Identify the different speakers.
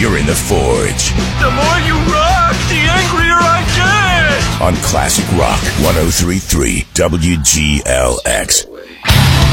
Speaker 1: you're in the Forge.
Speaker 2: The more you rock, the angrier I get!
Speaker 1: On Classic Rock 103.3 WGLX.